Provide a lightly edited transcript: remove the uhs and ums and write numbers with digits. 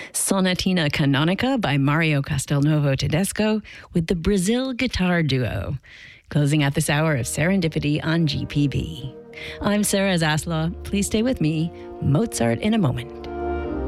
Sonatina Canonica by Mario Castelnuovo Tedesco with the Brazil Guitar Duo. Closing out this hour of Serendipity on GPB. I'm Sarah Zaslaw. Please stay with me. Mozart in a moment.